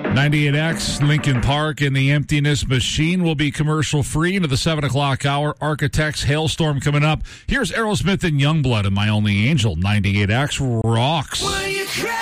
98X, Lincoln Park, and the Emptiness Machine will be commercial-free into the 7 o'clock hour. Architects, Hailstorm coming up. Here's Aerosmith and Youngblood and My Only Angel. 98X rocks.